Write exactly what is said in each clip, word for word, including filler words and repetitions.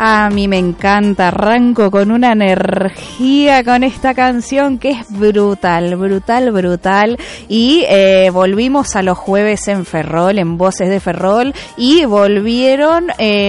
A mí me encanta, arranco con una energía con esta canción que es brutal, brutal, brutal. Y eh, volvimos a los jueves en Ferrol, en Voces de Ferrol, y volvieron,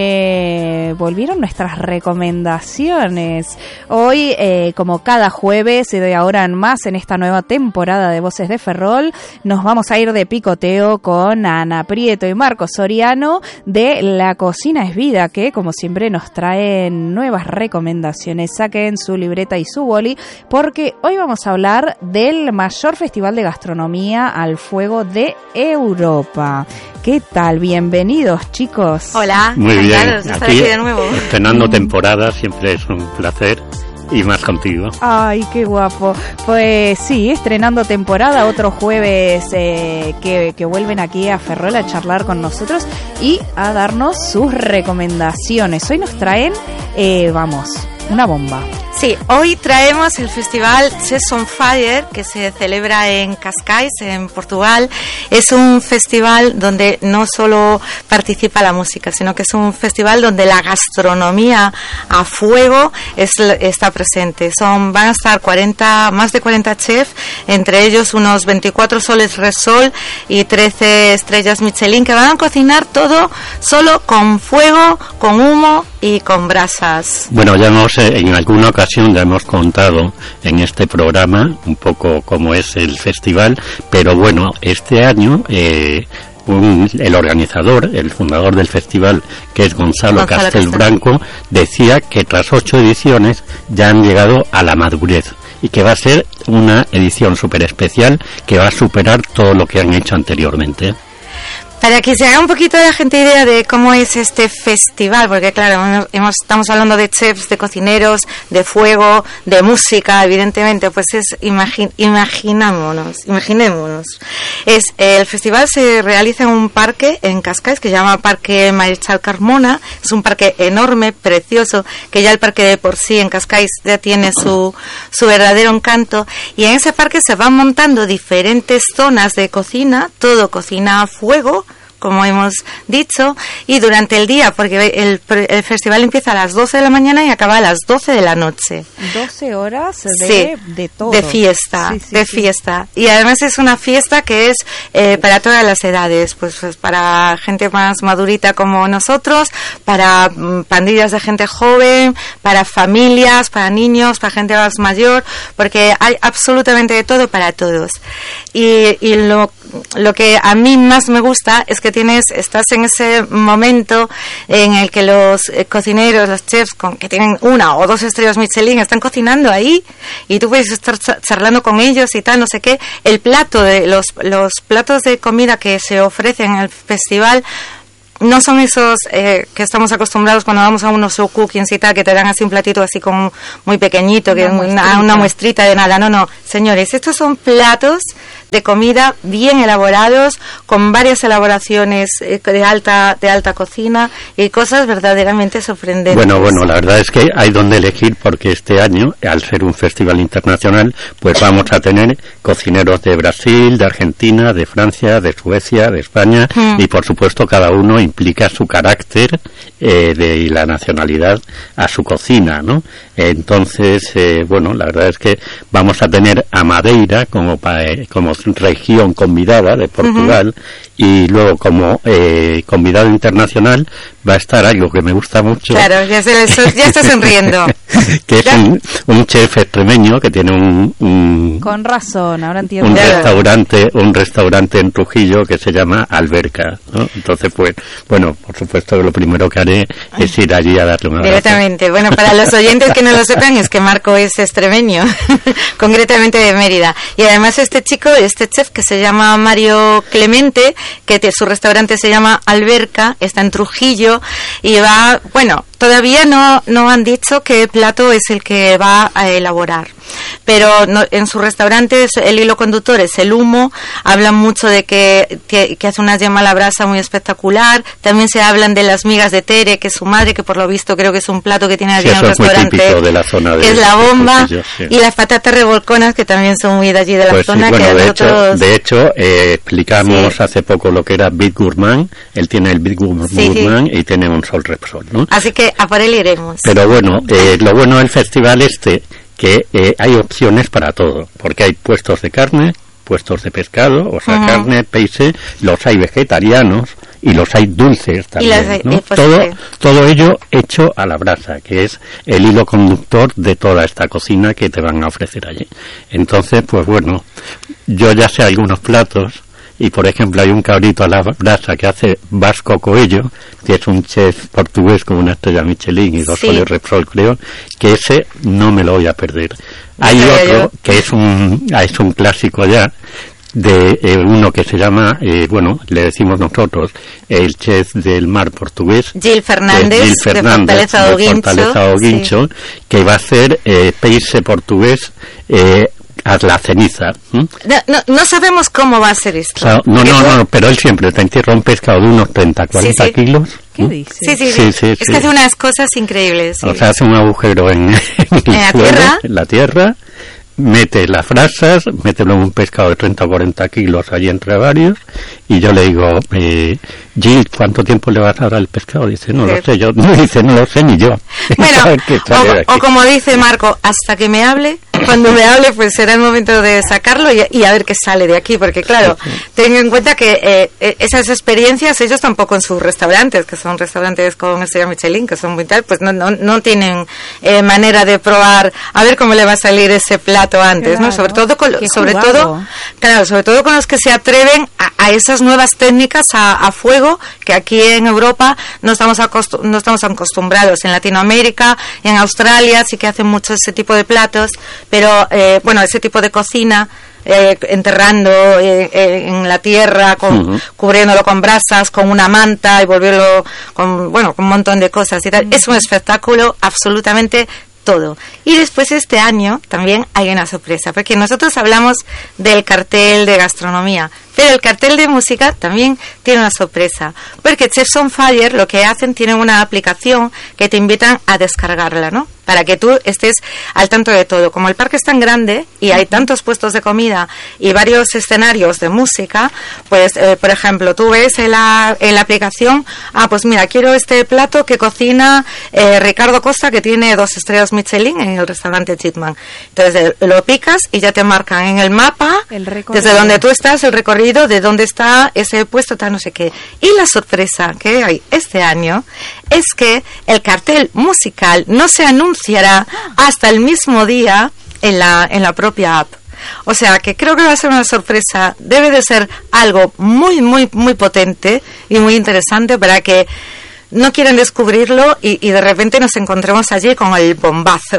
eh, volvieron nuestras recomendaciones. Hoy, eh, como cada jueves y de ahora en más en esta nueva temporada de Voces de Ferrol, nos vamos a ir de picoteo con Ana Prieto y Marco Soriano de La Cocina es Vida, que como siempre nos traen nuevas recomendaciones. Saquen su libreta y su boli, porque hoy vamos a hablar del mayor festival de gastronomía al fuego de Europa. ¿Qué tal? Bienvenidos, chicos. Hola. Muy bien. Claro, aquí, aquí de nuevo. Estrenando temporada, siempre es un placer. Y más contigo. Ay, qué guapo. Pues sí, estrenando temporada, otro jueves eh, que, que vuelven aquí a Ferrol a charlar con nosotros y a darnos sus recomendaciones. Hoy nos traen, eh, vamos, una bomba. Sí, hoy traemos el festival Chefs on Fire, que se celebra en Cascais, en Portugal. Es un festival donde no solo participa la música, sino que es un festival donde la gastronomía a fuego es, está presente. Son, van a estar cuarenta, más de cuarenta chefs, entre ellos unos veinticuatro soles Repsol y trece estrellas Michelin, que van a cocinar todo solo con fuego, con humo y con brasas. Bueno, ya hemos, en alguna ocasión ya hemos contado en este programa un poco cómo es el festival, pero bueno, este año eh, un, el organizador, el fundador del festival, que es Gonzalo, Gonzalo Castelbranco, decía que tras ocho ediciones ya han llegado a la madurez y que va a ser una edición súper especial que va a superar todo lo que han hecho anteriormente. Para que se haga un poquito de la gente idea de cómo es este festival, porque claro, hemos, estamos hablando de chefs, de cocineros, de fuego, de música, evidentemente, pues es, imagi, imaginámonos, imaginémonos. Es, el festival se realiza en un parque en Cascais que se llama Parque Marichal Carmona. Es un parque enorme, precioso, que ya el parque de por sí en Cascais ya tiene su, su verdadero encanto. Y en ese parque se van montando diferentes zonas de cocina, todo cocina a fuego, como hemos dicho, y durante el día, porque el, el festival empieza a las doce de la mañana y acaba a las doce de la noche. doce horas de, sí, de todo. De fiesta, sí, sí, de sí. fiesta. Y además es una fiesta que es eh, para todas las edades, pues, pues para gente más madurita como nosotros, para mm, pandillas de gente joven, para familias, para niños, para gente más mayor, porque hay absolutamente de todo para todos. Y, y lo, lo que a mí más me gusta es que tienes, estás en ese momento en el que los eh, cocineros, los chefs con, que tienen una o dos estrellas Michelin están cocinando ahí y tú puedes estar charlando con ellos y tal, no sé qué. El plato de los, los platos de comida que se ofrecen en el festival no son esos eh, que estamos acostumbrados cuando vamos a unos show cookings y tal, que te dan así un platito así como muy pequeñito, que una, muestrita. Una, una muestrita de nada. No, no, señores, estos son platos de comida bien elaborados, con varias elaboraciones eh, de alta de alta cocina y cosas verdaderamente sorprendentes. Bueno, bueno, la verdad es que hay donde elegir, porque este año, al ser un festival internacional, pues vamos a tener cocineros de Brasil, de Argentina, de Francia, de Suecia, de España, mm. y por supuesto cada uno implica su carácter eh, de, y la nacionalidad a su cocina, ¿no? Entonces, eh, bueno, la verdad es que vamos a tener a Madeira como, pa, eh, como región convidada de Portugal, uh-huh. y luego como eh, convidado internacional va a estar algo que me gusta mucho. Claro, ya, se, ya está sonriendo. Que es un, un chef extremeño que tiene un, un con razón, ahora entiendo. Un restaurante, un restaurante en Trujillo que se llama Alberca, ¿no? Entonces, pues, bueno, por supuesto que lo primero que haré es ir allí a darle un abrazo. Directamente. Bueno, para los oyentes que no lo sepan, es que Marco es extremeño, concretamente de Mérida. Y además este chico, este chef que se llama Mario Clemente, que te, su restaurante se llama Alberca, está en Trujillo y va, bueno, todavía no, no han dicho qué plato es el que va a elaborar. Pero no, en su restaurante el hilo conductor es el humo. Hablan mucho de que, que, que hace una yema a la brasa muy espectacular. También se hablan de las migas de Tere, que es su madre, que por lo visto creo que es un plato que tiene allí sí, en el restaurante, es muy típico de la zona de, que es la bomba, de sí. Y las patatas revolconas, que también son muy de allí de la pues zona. Sí, bueno, que de, nosotros... hecho, de hecho eh, explicamos sí. hace poco lo que era Bit Gourmand. Él tiene el Bit Gourmand, sí, sí. y tiene un Sol Repsol, ¿no? Así que a por él iremos. Pero bueno, eh, lo bueno del festival este, que eh, hay opciones para todo, porque hay puestos de carne, puestos de pescado, o sea, uh-huh. carne, peixe, los hay vegetarianos y los hay dulces también, hay, ¿no? Pues todo, sí. todo ello hecho a la brasa, que es el hilo conductor de toda esta cocina que te van a ofrecer allí. Entonces, pues bueno, yo ya sé algunos platos, y por ejemplo hay un cabrito a la brasa que hace Vasco Coello, que es un chef portugués con una estrella Michelin y dos sí. soles Repsol, creo, que ese no me lo voy a perder. Hay no otro yo. que es un es un clásico ya, de eh, uno que se llama, eh, bueno, le decimos nosotros, el chef del mar portugués, Gil Fernández, Gil Fernández de Fortaleza do Guincho, sí. que va a hacer eh, peixe portugués eh, a la ceniza. ¿Mm? No, no, no sabemos cómo va a ser esto. O sea, no, no, no, no, pero él siempre te entierra un pescado de unos treinta, cuarenta sí, sí. kilos. ¿Qué dice? Sí, sí, sí. sí, sí es sí. que hace unas cosas increíbles. Sí. O sea, hace un agujero en, en, ¿En la suelo, tierra? en la tierra, mete las brasas, mételo en un pescado de treinta o cuarenta kilos allí entre varios, y yo le digo, eh, Gil, ¿cuánto tiempo le vas a dar al pescado? Dice, no sí. lo sé yo. No, dice, no lo sé ni yo. Bueno, o, o como dice Marco, hasta que me hable, cuando me hable, pues será el momento de sacarlo y, y a ver qué sale de aquí, porque claro, sí, sí. ten en cuenta que eh, esas experiencias ellos tampoco en sus restaurantes, que son restaurantes con estrella Michelin, que son muy tal, pues no, no, no tienen eh, manera de probar, a ver cómo le va a salir ese plato antes, claro, ¿no? Sobre todo, con, sobre jugado. todo, claro, sobre todo con los que se atreven a, a esas nuevas técnicas a, a fuego, que aquí en Europa no estamos acostum- no estamos acostumbrados. En Latinoamérica y en Australia sí que hacen mucho ese tipo de platos, pero eh, bueno, ese tipo de cocina, eh, enterrando eh, eh, en la tierra, con, uh-huh. cubriéndolo con brasas, con una manta y volverlo con, bueno, con un montón de cosas y tal. Uh-huh. Es un espectáculo absolutamente todo. Y después este año también hay una sorpresa, porque nosotros hablamos del cartel de gastronomía, pero el cartel de música también tiene una sorpresa, porque Chefs on Fire lo que hacen, tienen una aplicación que te invitan a descargarla, ¿no? Para que tú estés al tanto de todo. Como el parque es tan grande y hay tantos puestos de comida y varios escenarios de música, pues, eh, por ejemplo, tú ves en la, en la aplicación, ah, pues mira, quiero este plato que cocina eh, Ricardo Costa, que tiene dos estrellas Michelin en el restaurante Chitman. Entonces, eh, lo picas y ya te marcan en el mapa, el desde donde tú estás, el recorrido de dónde está ese puesto, tal, no sé qué. Y la sorpresa que hay este año es que el cartel musical no se anunciará hasta el mismo día en la, en la propia app. O sea, que creo que va a ser una sorpresa. Debe de ser algo muy, muy, muy potente y muy interesante para que no quieren descubrirlo y, y de repente nos encontremos allí con el bombazo.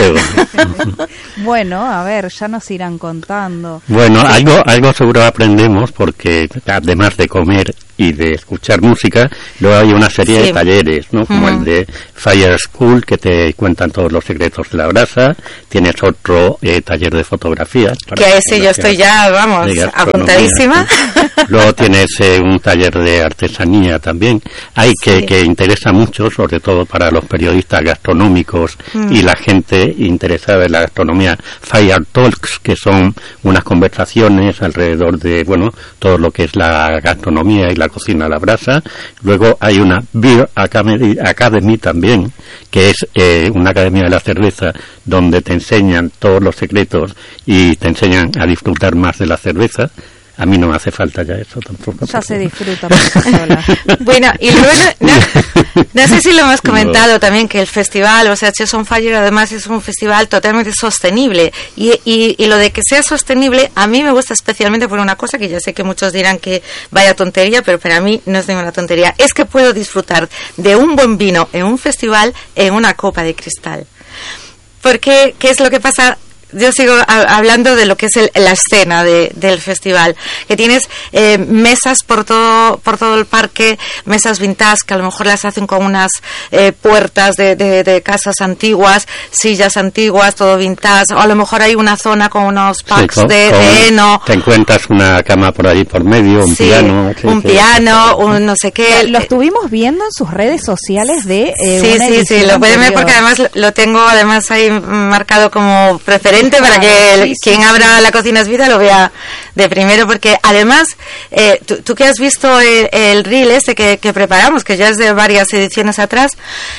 Bueno, a ver, ya nos irán contando. Bueno, algo algo seguro aprendemos, porque además de comer y de escuchar música, luego hay una serie sí. de talleres, ¿no? Como uh-huh. el de Fire School, que te cuentan todos los secretos de la brasa. Tienes otro eh, taller de fotografía. Que a ese yo estoy ya, vamos, apuntadísima. Sí. Luego tienes eh, un taller de artesanía también. Hay que, sí. que interesa mucho, sobre todo para los periodistas gastronómicos mm. y la gente interesada en la gastronomía. Fire Talks, que son unas conversaciones alrededor de, bueno, todo lo que es la gastronomía y la cocina a la brasa. Luego hay una Beer Academy, Academy también, que es eh, una academia de la cerveza, donde te enseñan todos los secretos y te enseñan a disfrutar más de la cerveza. A mí no me hace falta ya eso tampoco. Ya se disfruta por sí sola. Bueno, y luego, no, no sé si lo hemos comentado no. también, que el festival, o sea, Chefs on Fire además es un festival totalmente sostenible. Y, y, y lo de que sea sostenible, a mí me gusta especialmente por una cosa que ya sé que muchos dirán que vaya tontería, pero para mí no es ninguna tontería. Es que puedo disfrutar de un buen vino en un festival en una copa de cristal. Porque, ¿qué es lo que pasa? Yo sigo a, hablando de lo que es el, la escena de, del festival, que tienes eh, mesas por todo por todo el parque, mesas vintage que a lo mejor las hacen con unas eh, puertas de, de, de casas antiguas, sillas antiguas, todo vintage, o a lo mejor hay una zona con unos packs sí, con, de, con, de heno. Te encuentras una cama por ahí por medio, un sí, piano. Sí, un sí, piano, sí, un no sé qué. Lo estuvimos viendo en sus redes sociales de eh, Sí, una sí, sí, lo pueden ver porque además lo, lo tengo además ahí marcado como preferente para que el, sí, sí, quien sí. abra La Cocina es Vida lo vea de primero, porque además eh, tú, tú que has visto el, el reel este que, que preparamos, que ya es de varias ediciones atrás,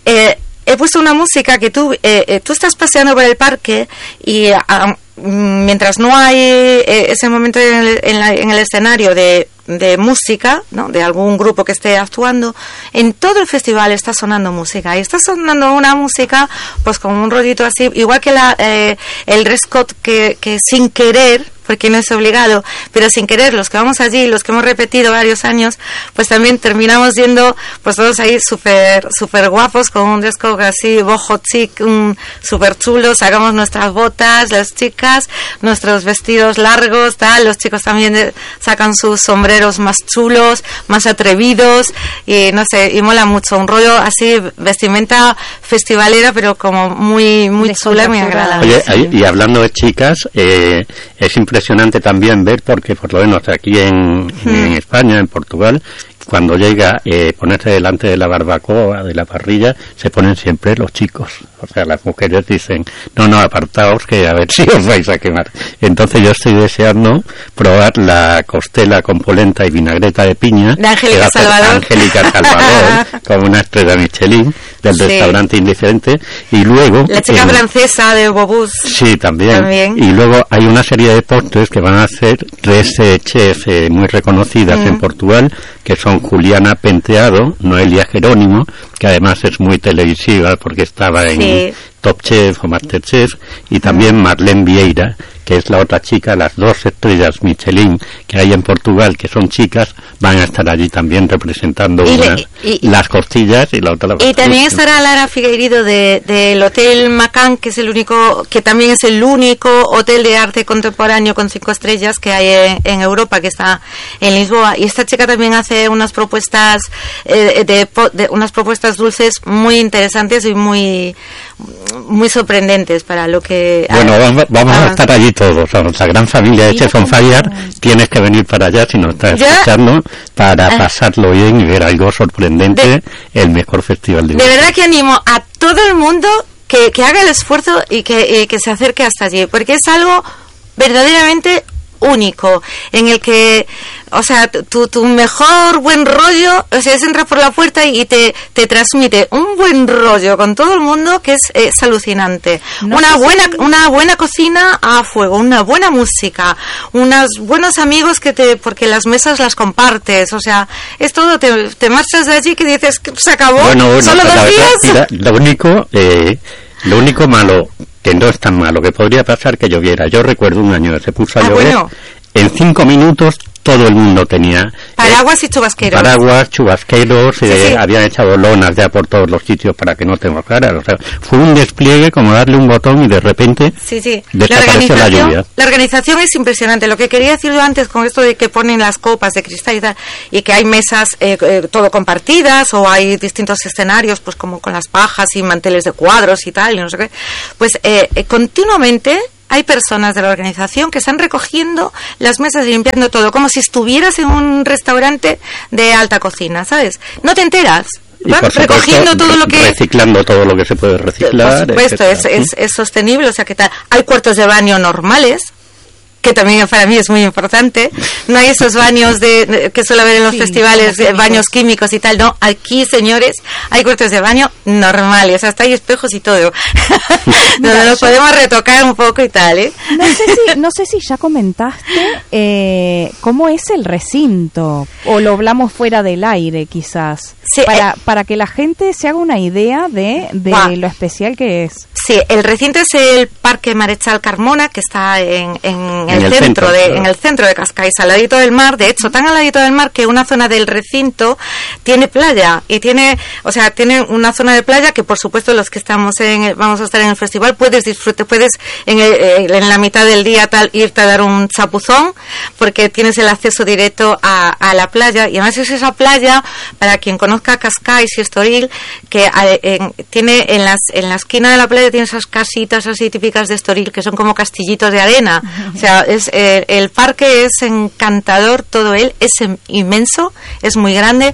eh, he puesto una música que tú, eh, eh, tú estás paseando por el parque y uh, mientras no hay eh, ese momento en el, en, la, en el escenario de, de música, ¿no?, de algún grupo que esté actuando, en todo el festival está sonando música, y está sonando una música pues con un rollito así, igual que la, eh, el dress code que, que sin querer, porque no es obligado, pero sin querer, los que vamos allí, los que hemos repetido varios años, pues también terminamos yendo pues todos ahí súper super guapos, con un dress code así, boho chic, um, súper chulo, sacamos nuestras botas, las chicas, nuestros vestidos largos, tal, los chicos también de, sacan sus sombreros más chulos, más atrevidos, y no sé, y mola mucho, un rollo así, vestimenta festivalera, pero como muy, muy chula y muy agradable. Oye, y hablando de chicas, eh, es impresionante también ver, porque por lo menos aquí en, hmm. en España, en Portugal, cuando llega eh, ponerse delante de la barbacoa, de la parrilla, se ponen siempre los chicos. O sea, las mujeres dicen, no, no, apartaos que a ver si os vais a quemar. Entonces yo estoy deseando probar la costela con polenta y vinagreta de piña. De Angélica Salvador. Angélica Salvador, con una estrella Michelin del sí. restaurante Indiferente. Y luego... La chica eh, francesa de Bobús. Sí, también. también. Y luego hay una serie de postres que van a hacer tres eh, chefs eh, muy reconocidas mm. en Portugal, que son Juliana Penteado, Noelia Jerónimo, que además es muy televisiva porque estaba en sí. Top Chef o Masterchef, y también mm. Marlene Vieira, que es la otra chica, las dos estrellas Michelin que hay en Portugal, que son chicas, van a estar allí también representando y una, le, y, las costillas y la otra la y también estará Lara Figueiredo de, del Hotel Macan, que es el único, que también es el único hotel de arte contemporáneo con cinco estrellas que hay en, en Europa, que está en Lisboa, y esta chica también hace unas propuestas eh, de, de unas propuestas dulces muy interesantes y muy muy sorprendentes para lo que bueno, vamos, vamos a estar allí todos, vamos, la gran familia de Chef on Fire. Tienes que venir para allá si no estás ¿Ya? escuchando, para eh. pasarlo bien y ver algo sorprendente, de, el mejor festival de De verdad que animo a todo el mundo que, que haga el esfuerzo y que, y que se acerque hasta allí, porque es algo verdaderamente único, en el que, o sea, tu, tu mejor buen rollo, o sea, es entrar por la puerta y te, te transmite un buen rollo con todo el mundo que es, es alucinante. No una buena si... una buena cocina a fuego, una buena música, unos buenos amigos que te, porque las mesas las compartes, o sea, es todo, te, te marchas de allí que dices que se acabó, bueno, bueno, solo dos días. Mira, lo único, eh, lo único malo, que no es tan malo, que podría pasar que lloviera. Yo recuerdo un año que se puso a ah, llover, bueno. en cinco minutos todo el mundo tenía paraguas eh, y chubasqueros. Paraguas, chubasqueros, sí, eh, sí. habían echado lonas ya por todos los sitios para que no te mojaras. O sea, fue un despliegue como darle un botón y de repente sí, sí. desapareció la, la lluvia. La organización es impresionante. Lo que quería decir yo antes con esto de que ponen las copas de cristal y tal, y que hay mesas eh, eh, todo compartidas, o hay distintos escenarios, pues como con las pajas y manteles de cuadros y tal, y no sé qué. Pues eh, eh, continuamente hay personas de la organización que están recogiendo las mesas y limpiando todo, como si estuvieras en un restaurante de alta cocina, ¿sabes? No te enteras. Y por supuesto, recogiendo todo lo que reciclando todo lo que se puede reciclar. Por supuesto, es, es, es sostenible, o sea, que tal. Hay cuartos de baño normales, que también para mí es muy importante. No hay esos baños de, de que suele haber en los sí, festivales, eh, baños químicos y tal. No, aquí, señores, hay cuartos de baño normales, hasta hay espejos y todo. Donde nos podemos retocar un poco y tal, ¿eh? No sé si, no sé si ya comentaste eh, cómo es el recinto, o lo hablamos fuera del aire, quizás. Sí, para, eh, para que la gente se haga una idea de, de ah, lo especial que es. Sí, el recinto es el Parque Marechal Carmona, que está en, en, en el, el centro, centro de claro. en el centro de Cascais, al ladito del mar. De hecho, tan al ladito del mar que una zona del recinto tiene playa, y tiene, o sea, tiene una zona de playa que, por supuesto, los que estamos en, vamos a estar en el festival, puedes disfrutar, puedes en, el, en la mitad del día tal irte a dar un chapuzón, porque tienes el acceso directo a, a la playa, y además es esa playa, para quien conozca Cascais y Estoril, que en, tiene en las en la esquina de la playa tiene esas casitas así típicas de Estoril, que son como castillitos de arena. O sea, es eh, el parque es encantador, todo él es inmenso, es muy grande,